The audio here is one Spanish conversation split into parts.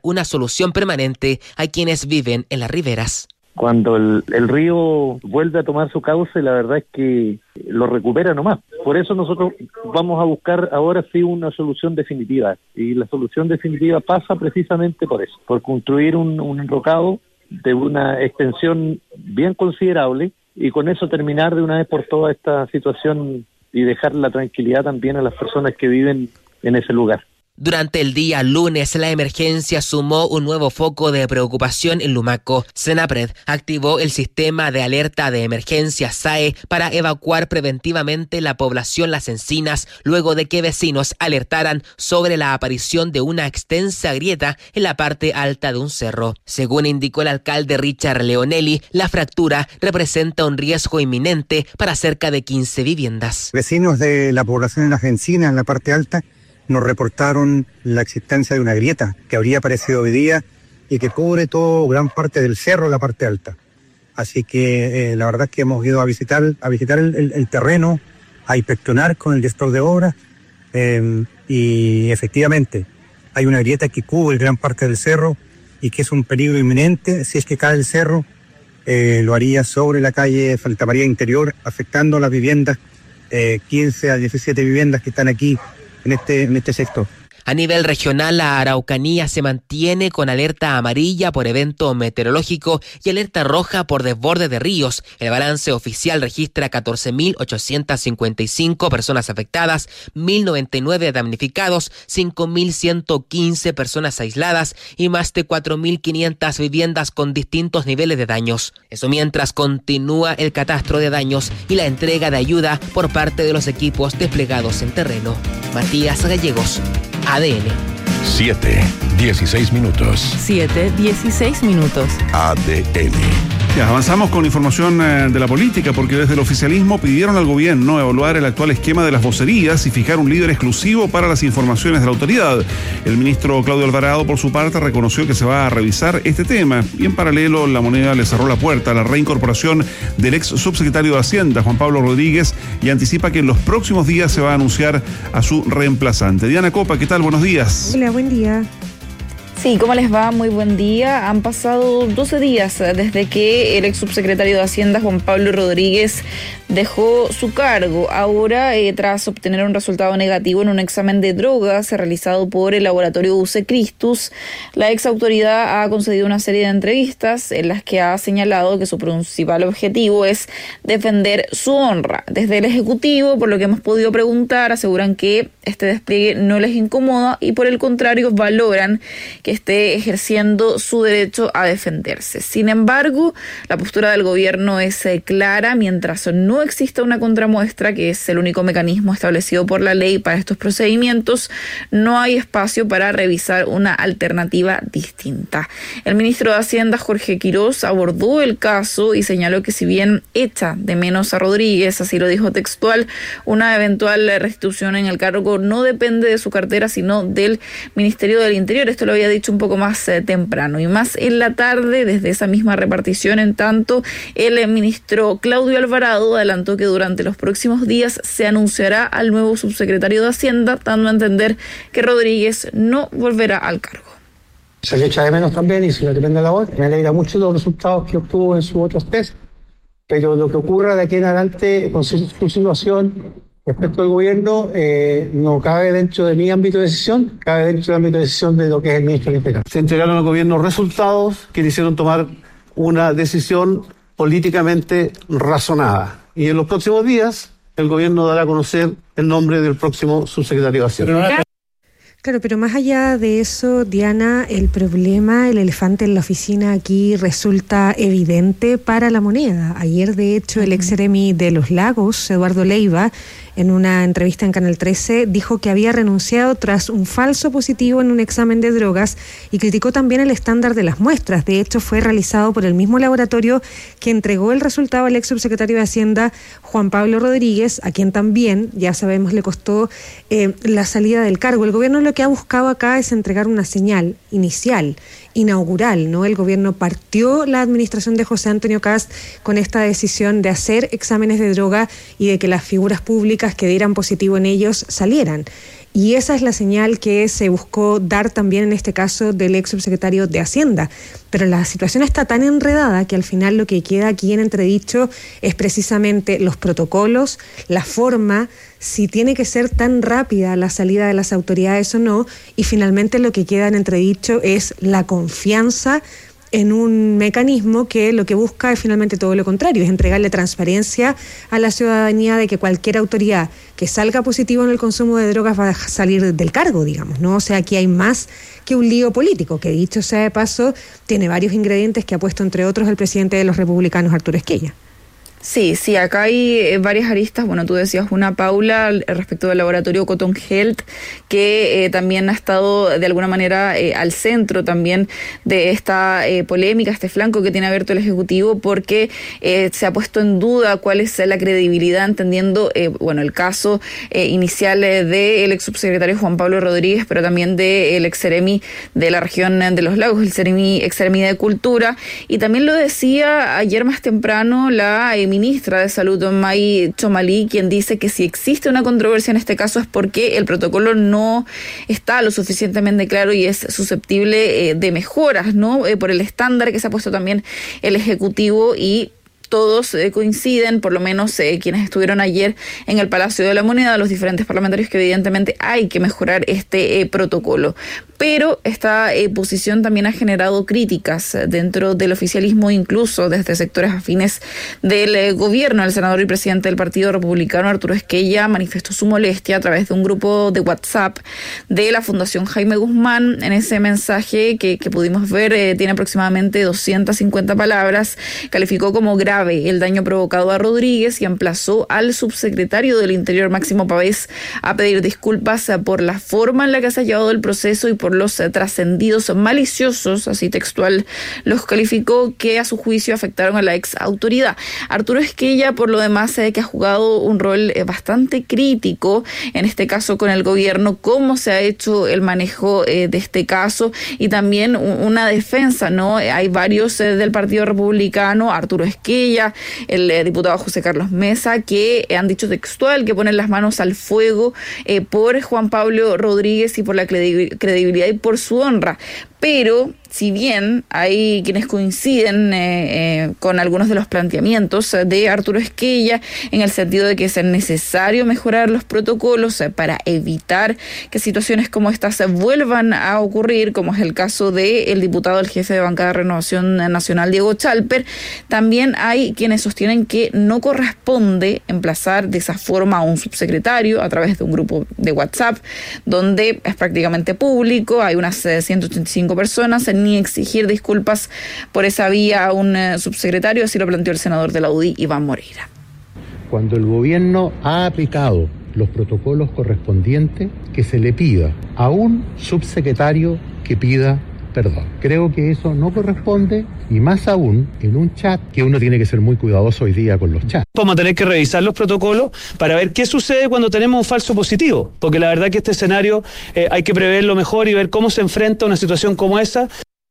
una solución permanente a quienes viven en las riberas. Cuando el río vuelve a tomar su cauce, la verdad es que lo recupera nomás. Por eso nosotros vamos a buscar ahora sí una solución definitiva. Y la solución definitiva pasa precisamente por eso, por construir un enrocado de una extensión bien considerable y con eso terminar de una vez por toda esta situación y dejar la tranquilidad también a las personas que viven en ese lugar. Durante el día lunes, la emergencia sumó un nuevo foco de preocupación en Lumaco. Senapred activó el sistema de alerta de emergencia SAE para evacuar preventivamente la población Las Encinas, luego de que vecinos alertaran sobre la aparición de una extensa grieta en la parte alta de un cerro. Según indicó el alcalde Richard Leonelli, la fractura representa un riesgo inminente para cerca de 15 viviendas. Vecinos de la población de Las Encinas, en la parte alta, nos reportaron la existencia de una grieta que habría aparecido hoy día y que cubre todo, gran parte del cerro, la parte alta. Así que la verdad es que hemos ido a visitar el terreno, a inspeccionar con el gestor de obras y efectivamente hay una grieta que cubre gran parte del cerro y que es un peligro inminente. Si es que cae el cerro, lo haría sobre la calle Santa María Interior, afectando las viviendas, 15 a 17 viviendas que están aquí en este sector. A nivel regional, la Araucanía se mantiene con alerta amarilla por evento meteorológico y alerta roja por desborde de ríos. El balance oficial registra 14.855 personas afectadas, 1.099 damnificados, 5.115 personas aisladas y más de 4.500 viviendas con distintos niveles de daños. Eso mientras continúa el catastro de daños y la entrega de ayuda por parte de los equipos desplegados en terreno. Matías Gallegos, ADN. 7:16 minutos. 7:16 minutos. ADN. Ya, avanzamos con información de la política, porque desde el oficialismo pidieron al gobierno evaluar el actual esquema de las vocerías y fijar un líder exclusivo para las informaciones de la autoridad. El ministro Claudio Alvarado, por su parte, reconoció que se va a revisar este tema y en paralelo La Moneda le cerró la puerta a la reincorporación del ex subsecretario de Hacienda, Juan Pablo Rodríguez, y anticipa que en los próximos días se va a anunciar a su reemplazante. Diana Copa, ¿qué tal? Buenos días. Hola, buen día. Sí, ¿cómo les va? Muy buen día. Han pasado 12 días desde que el ex subsecretario de Hacienda, Juan Pablo Rodríguez, dejó su cargo. Ahora, tras obtener un resultado negativo en un examen de drogas realizado por el laboratorio UC Christus, la ex autoridad ha concedido una serie de entrevistas en las que ha señalado que su principal objetivo es defender su honra. Desde el Ejecutivo, por lo que hemos podido preguntar, aseguran que este despliegue no les incomoda y por el contrario valoran que esté ejerciendo su derecho a defenderse. Sin embargo, la postura del gobierno es clara. Mientras no exista una contramuestra, que es el único mecanismo establecido por la ley para estos procedimientos, no hay espacio para revisar una alternativa distinta. El ministro de Hacienda, Jorge Quirós, abordó el caso y señaló que si bien echa de menos a Rodríguez, así lo dijo textual, una eventual restitución en el cargo no depende de su cartera, sino del Ministerio del Interior. Esto lo había dicho un poco más temprano y más en la tarde. Desde esa misma repartición, en tanto, el ministro Claudio Alvarado adelantó que durante los próximos días se anunciará al nuevo subsecretario de Hacienda, dando a entender que Rodríguez no volverá al cargo. Se le echa de menos también y se le depende de la voz. Me alegra mucho los resultados que obtuvo en sus otros test, pero lo que ocurra de aquí en adelante con su situación respecto al gobierno no cabe dentro de mi ámbito de decisión, cabe dentro del ámbito de decisión de lo que es el ministro del Interior. Se entregaron al gobierno resultados que le hicieron tomar una decisión políticamente razonada. Y en los próximos días el gobierno dará a conocer el nombre del próximo subsecretario de Hacienda. Claro, pero más allá de eso, Diana, el problema, el elefante en la oficina aquí resulta evidente para La Moneda. Ayer, de hecho, el ex seremi de Los Lagos, Eduardo Leiva, en una entrevista en Canal 13, dijo que había renunciado tras un falso positivo en un examen de drogas y criticó también el estándar de las muestras. De hecho, fue realizado por el mismo laboratorio que entregó el resultado al ex subsecretario de Hacienda, Juan Pablo Rodríguez, a quien también, ya sabemos, le costó la salida del cargo. El gobierno lo que ha buscado acá es entregar una señal inicial, inaugural, ¿no? El gobierno partió la administración de José Antonio Kast con esta decisión de hacer exámenes de droga y de que las figuras públicas que dieran positivo en ellos salieran. Y esa es la señal que se buscó dar también en este caso del ex subsecretario de Hacienda. Pero la situación está tan enredada que al final lo que queda aquí en entredicho es precisamente los protocolos, la forma, si tiene que ser tan rápida la salida de las autoridades o no, y finalmente lo que queda en entredicho es la confianza en un mecanismo que lo que busca es finalmente todo lo contrario, es entregarle transparencia a la ciudadanía de que cualquier autoridad que salga positivo en el consumo de drogas va a salir del cargo, digamos, ¿no? O sea, aquí hay más que un lío político, que dicho sea de paso, tiene varios ingredientes que ha puesto entre otros el presidente de los republicanos, Arturo Esquella. Sí, acá hay varias aristas. Bueno, tú decías una, Paula, respecto del laboratorio Cotton Health, que también ha estado de alguna manera al centro también de esta polémica, este flanco que tiene abierto el Ejecutivo, porque se ha puesto en duda cuál es la credibilidad, entendiendo, el caso inicial del ex subsecretario Juan Pablo Rodríguez, pero también del ex seremi de la región de Los Lagos, el ex seremi de Cultura, y también lo decía ayer más temprano la ministra de Salud, May Chomalí, quien dice que si existe una controversia en este caso es porque el protocolo no está lo suficientemente claro y es susceptible de mejoras, ¿no? Por el estándar que se ha puesto también el Ejecutivo, y todos coinciden, por lo menos quienes estuvieron ayer en el Palacio de la Moneda, los diferentes parlamentarios, que evidentemente hay que mejorar este protocolo. Pero esta posición también ha generado críticas dentro del oficialismo, incluso desde sectores afines del gobierno. El senador y presidente del Partido Republicano, Arturo Esquella, manifestó su molestia a través de un grupo de WhatsApp de la Fundación Jaime Guzmán. En ese mensaje que pudimos ver, tiene aproximadamente 250 palabras, calificó como grave el daño provocado a Rodríguez y emplazó al subsecretario del Interior, Máximo Pavés, a pedir disculpas por la forma en la que se ha llevado el proceso y por los trascendidos maliciosos, así textual los calificó, que a su juicio afectaron a la ex autoridad. Arturo Esquella, por lo demás, que ha jugado un rol bastante crítico, en este caso con el gobierno, cómo se ha hecho el manejo de este caso, y también una defensa, ¿no? Hay varios del Partido Republicano, Arturo Esquella, el diputado José Carlos Mesa, que han dicho textual que ponen las manos al fuego por Juan Pablo Rodríguez y por la credibilidad y por su honra. Pero, si bien hay quienes coinciden con algunos de los planteamientos de Arturo Esquella, en el sentido de que es necesario mejorar los protocolos para evitar que situaciones como estas vuelvan a ocurrir, como es el caso del diputado, el jefe de bancada de Renovación Nacional, Diego Chalper, también hay quienes sostienen que no corresponde emplazar de esa forma a un subsecretario a través de un grupo de WhatsApp, donde es prácticamente público, hay unas 185 personas, ni exigir disculpas por esa vía a un subsecretario, así lo planteó el senador de la UDI, Iván Moreira. Cuando el gobierno ha aplicado los protocolos correspondientes, que se le pida a un subsecretario que pida perdón. Creo que eso no corresponde, y más aún en un chat, que uno tiene que ser muy cuidadoso hoy día con los chats. Vamos a tener que revisar los protocolos para ver qué sucede cuando tenemos un falso positivo, porque la verdad que este escenario hay que preverlo mejor y ver cómo se enfrenta una situación como esa.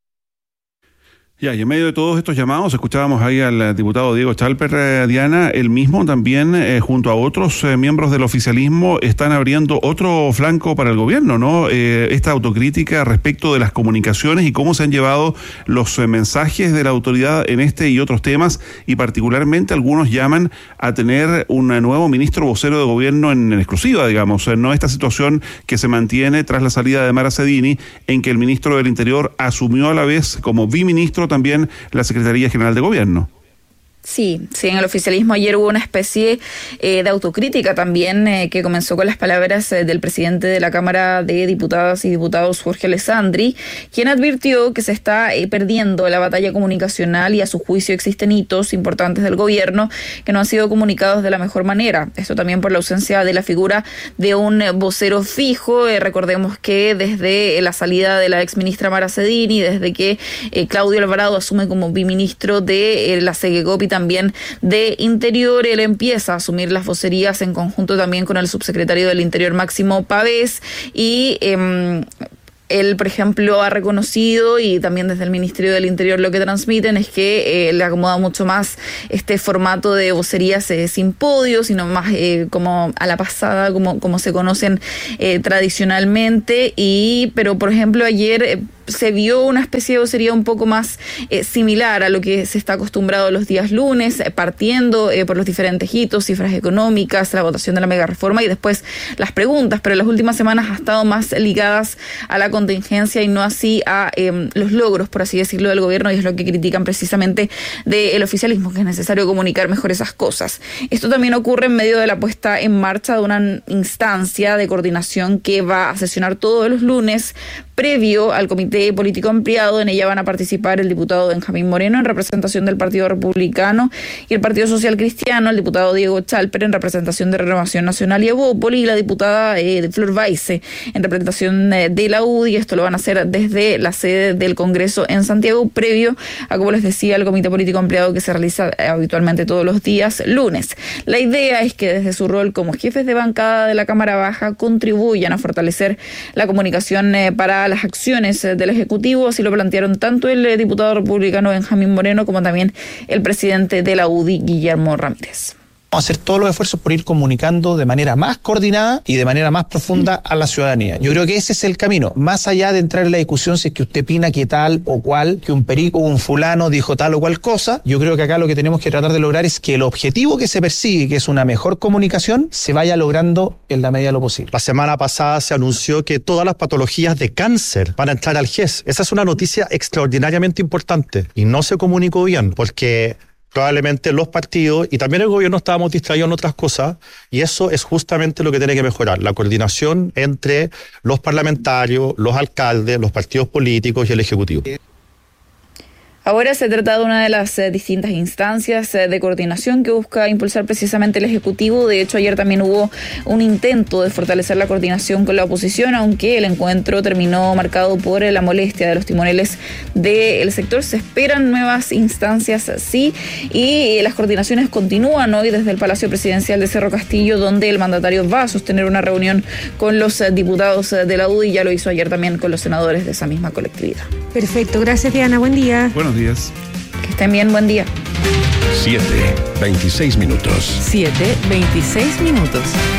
Ya, y en medio de todos estos llamados, escuchábamos ahí al diputado Diego Chalper, Diana, él mismo también, junto a otros miembros del oficialismo, están abriendo otro flanco para el gobierno, ¿no? Esta autocrítica respecto de las comunicaciones y cómo se han llevado los mensajes de la autoridad en este y otros temas, y particularmente algunos llaman a tener un nuevo ministro vocero de gobierno en exclusiva, digamos, no esta situación que se mantiene tras la salida de Mara Cedini, en que el ministro del Interior asumió a la vez como biministro también la Secretaría General de Gobierno. Sí, en el oficialismo ayer hubo una especie de autocrítica también que comenzó con las palabras del presidente de la Cámara de Diputadas y Diputados, Jorge Alessandri, quien advirtió que se está perdiendo la batalla comunicacional y a su juicio existen hitos importantes del gobierno que no han sido comunicados de la mejor manera. Esto también por la ausencia de la figura de un vocero fijo. Recordemos que desde la salida de la exministra Mara Cedini, desde que Claudio Alvarado asume como biministro de la Segecopi, también de Interior, él empieza a asumir las vocerías en conjunto también con el subsecretario del Interior, Máximo Pavés, y Él, por ejemplo, ha reconocido, y también desde el Ministerio del Interior lo que transmiten es que le acomoda mucho más este formato de vocerías sin podio, sino más como a la pasada, como se conocen tradicionalmente. Pero, por ejemplo, ayer se vio una especie de vocería un poco más similar a lo que se está acostumbrado los días lunes, partiendo por los diferentes hitos, cifras económicas, la votación de la mega reforma y después las preguntas, pero en las últimas semanas ha estado más ligadas a la contingencia y no así a los logros, por así decirlo, del gobierno, y es lo que critican precisamente del oficialismo, que es necesario comunicar mejor esas cosas. Esto también ocurre en medio de la puesta en marcha de una instancia de coordinación que va a sesionar todos los lunes previo al Comité Político Ampliado. En ella van a participar el diputado Benjamín Moreno en representación del Partido Republicano y el Partido Social Cristiano, el diputado Diego Chalper en representación de Renovación Nacional y Evópoli, y la diputada Flor Baise en representación de la UDI. Esto lo van a hacer desde la sede del Congreso en Santiago, previo a, como les decía, el Comité Político Ampliado que se realiza habitualmente todos los días lunes. La idea es que desde su rol como jefes de bancada de la Cámara Baja contribuyan a fortalecer la comunicación para las acciones del Ejecutivo. Así lo plantearon tanto el diputado republicano Benjamín Moreno como también el presidente de la UDI, Guillermo Ramírez. Vamos a hacer todos los esfuerzos por ir comunicando de manera más coordinada y de manera más profunda a la ciudadanía. Yo creo que ese es el camino, más allá de entrar en la discusión si es que usted opina que tal o cual, que un perico o un fulano dijo tal o cual cosa. Yo creo que acá lo que tenemos que tratar de lograr es que el objetivo que se persigue, que es una mejor comunicación, se vaya logrando en la medida de lo posible. La semana pasada se anunció que todas las patologías de cáncer van a entrar al GES. Esa es una noticia extraordinariamente importante y no se comunicó bien porque probablemente los partidos y también el gobierno estábamos distraídos en otras cosas, y eso es justamente lo que tiene que mejorar, la coordinación entre los parlamentarios, los alcaldes, los partidos políticos y el Ejecutivo. Ahora se trata de una de las distintas instancias de coordinación que busca impulsar precisamente el Ejecutivo. De hecho, ayer también hubo un intento de fortalecer la coordinación con la oposición, aunque el encuentro terminó marcado por la molestia de los timoneles del sector. Se esperan nuevas instancias, sí, y las coordinaciones continúan hoy desde el Palacio Presidencial de Cerro Castillo, donde el mandatario va a sostener una reunión con los diputados de la UDI, y ya lo hizo ayer también con los senadores de esa misma colectividad. Perfecto, gracias Diana, buen día. Buenos días. Que estén bien, buen día. 7:26 minutos. 7:26 minutos.